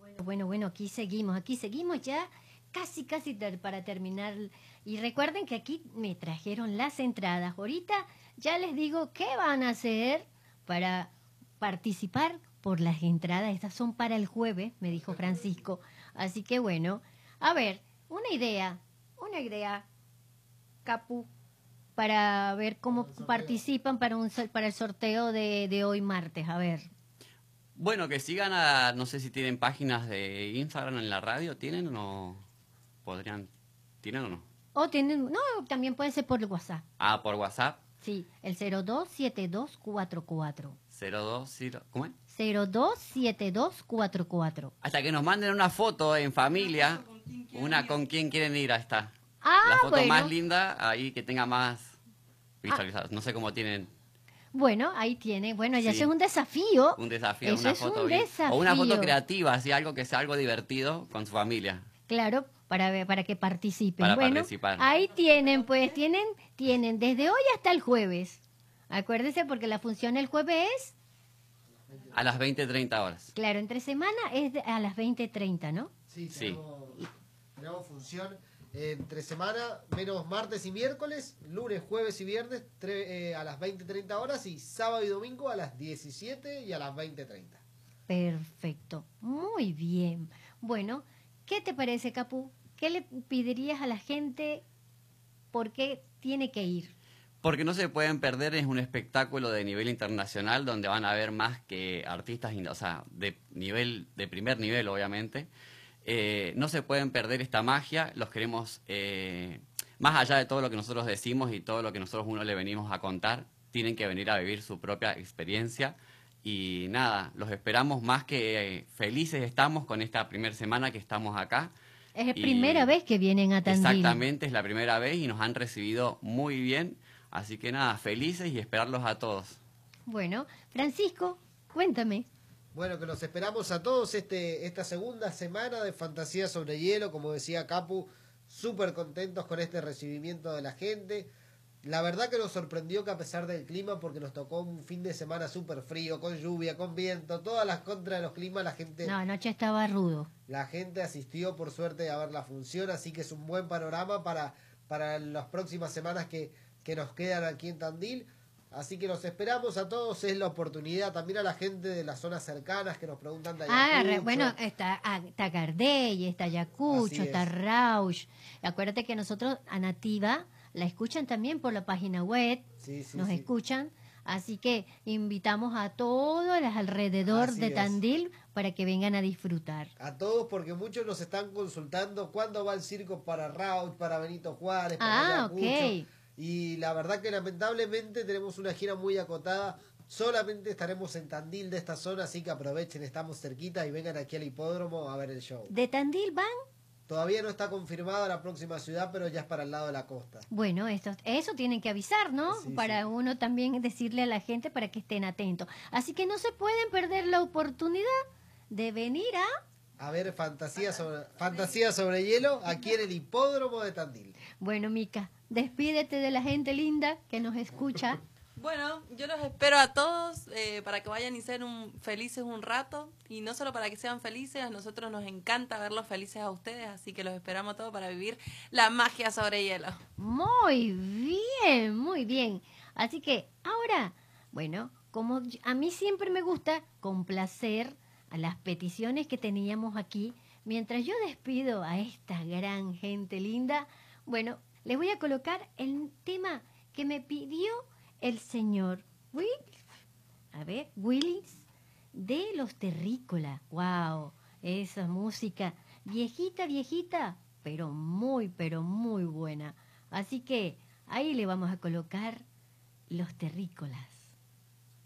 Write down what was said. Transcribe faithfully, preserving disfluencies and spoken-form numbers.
Bueno, bueno, aquí seguimos, aquí seguimos ya casi, casi ter- para terminar. Y recuerden que aquí me trajeron las entradas. Ahorita ya les digo qué van a hacer para participar por las entradas. Estas son para el jueves, me dijo Francisco. Así que bueno, a ver, una idea, una idea, Capu, para ver cómo participan para un sol- para el sorteo de, de hoy martes. A ver. Bueno, que sigan a, no sé si tienen páginas de Instagram en la radio, ¿tienen o no? ¿Podrían? ¿Tienen o no? O tienen, no, también puede ser por WhatsApp. Ah, por WhatsApp. Sí, el cero dos siete dos cuatro cuatro. cero dos, cero, ¿cómo es? cero dos siete dos cuatro cuatro. Hasta que nos manden una foto en familia, una con quién quieren ir, ahí está. Ah, La foto bueno. más linda, ahí que tenga más visualizadas. No sé cómo tienen Bueno, ahí tiene. Bueno, ya Sí. eso es un desafío. un desafío, Eso una es foto un bien. desafío. O una foto creativa, así algo que sea algo divertido con su familia. Claro, para ver, para que participen. Para bueno, participar. ahí tienen, pues, tienen, tienen desde hoy hasta el jueves. Acuérdense porque la función el jueves es, A las veinte, treinta horas. claro, entre semana es de- a las veinte treinta, ¿no? Sí, Sí. tenemos, tenemos función entre semana, menos martes y miércoles, lunes, jueves y viernes tre- eh, a las veinte treinta horas y sábado y domingo a las diecisiete y a las veinte treinta. Perfecto, muy bien. Bueno, ¿qué te parece, Capu? ¿Qué le pedirías a la gente? ¿Por qué tiene que ir? Porque no se pueden perder, es un espectáculo de nivel internacional donde van a ver más que artistas, o sea, de nivel, de primer nivel, obviamente. Eh, no se pueden perder esta magia, los queremos, eh, más allá de todo lo que nosotros decimos y todo lo que nosotros uno le venimos a contar, tienen que venir a vivir su propia experiencia. Y nada, los esperamos más que eh, felices estamos con esta primera semana que estamos acá. Es la Y primera vez que vienen a Tandil. Exactamente, es la primera vez y nos han recibido muy bien. Así que nada, felices y esperarlos a todos. Bueno, Francisco, cuéntame. Bueno, que los esperamos a todos este esta segunda semana de Fantasía sobre Hielo, como decía Capu, súper contentos con este recibimiento de la gente. La verdad que nos sorprendió que a pesar del clima, porque nos tocó un fin de semana súper frío, con lluvia, con viento, todas las contras de los climas, la gente, No, anoche estaba rudo. la gente asistió por suerte a ver la función, así que es un buen panorama para, para las próximas semanas que, que nos quedan aquí en Tandil. Así que los esperamos a todos, es la oportunidad, también a la gente de las zonas cercanas que nos preguntan de Ah, Ayacucho. re- bueno, está, ah, está Gardey, está Ayacucho, Así está es. Rauch. Acuérdate que nosotros a Nativa la escuchan también por la página web, Sí, sí, nos sí. escuchan. Así que invitamos a todos los alrededor Así de es. Tandil para que vengan a disfrutar. A todos, porque muchos nos están consultando cuándo va el circo para Rauch, para Benito Juárez, para Ah, Ayacucho. ok. Y la verdad que lamentablemente tenemos una gira muy acotada. Solamente estaremos en Tandil de esta zona, así que aprovechen, estamos cerquita y vengan aquí al hipódromo a ver el show. ¿De Tandil van? Todavía no está confirmada la próxima ciudad, pero ya es para el lado de la costa. Bueno, esto, eso tienen que avisar, ¿no? Sí, para sí. uno también decirle a la gente para que estén atentos. Así que no se pueden perder la oportunidad de venir a... A ver, fantasía sobre, fantasía sobre hielo aquí en el hipódromo de Tandil. Bueno, Mica, despídete de la gente linda que nos escucha. Bueno, yo los espero a todos eh, para que vayan y sean un, felices un rato. Y no solo para que sean felices, a nosotros nos encanta verlos felices a ustedes. Así que los esperamos todos para vivir la magia sobre hielo. Muy bien, muy bien. Así que ahora, bueno, como y- a mí siempre me gusta complacer a las peticiones que teníamos aquí, mientras yo despido a esta gran gente linda, bueno, les voy a colocar el tema que me pidió el señor Will, a ver, Willis de los Terrícolas. Wow, esa música viejita, viejita, pero muy, pero muy buena. Así que ahí le vamos a colocar los Terrícolas.